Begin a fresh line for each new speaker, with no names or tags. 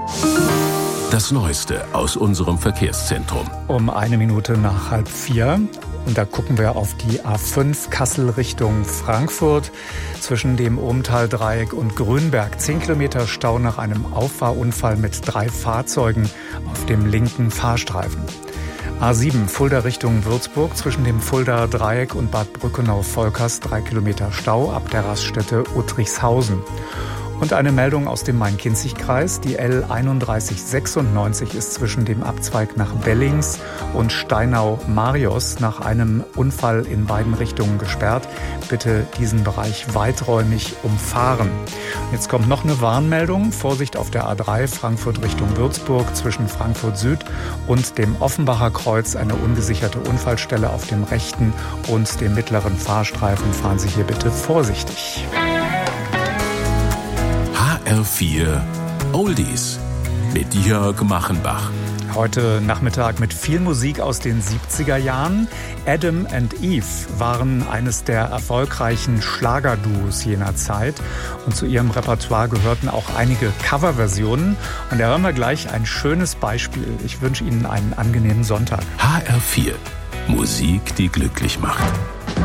Das Neueste aus unserem Verkehrszentrum.
Um 4:01. Und da gucken wir auf die A5 Kassel Richtung Frankfurt. Zwischen dem Ohmtal-Dreieck und Grünberg 10 Kilometer Stau nach einem Auffahrunfall mit 3 Fahrzeugen auf dem linken Fahrstreifen. A7 Fulda Richtung Würzburg zwischen dem Fuldaer Dreieck und Bad Brückenau-Volkers 3 Kilometer Stau ab der Raststätte Uttrichshausen. Und eine Meldung aus dem Main-Kinzig-Kreis. Die L3196 ist zwischen dem Abzweig nach Bellings und Steinau-Marios nach einem Unfall in beiden Richtungen gesperrt. Bitte diesen Bereich weiträumig umfahren. Jetzt kommt noch eine Warnmeldung. Vorsicht auf der A3 Frankfurt Richtung Würzburg zwischen Frankfurt Süd und dem Offenbacher Kreuz. Eine ungesicherte Unfallstelle auf dem rechten und dem mittleren Fahrstreifen. Fahren Sie hier bitte vorsichtig.
HR4 Oldies mit Jörg Machenbach.
Heute Nachmittag mit viel Musik aus den 70er Jahren. Adam and Eve waren eines der erfolgreichen Schlagerduos jener Zeit. Und zu ihrem Repertoire gehörten auch einige Coverversionen. Und da hören wir gleich ein schönes Beispiel. Ich wünsche Ihnen einen angenehmen Sonntag.
HR4 Musik, die glücklich macht.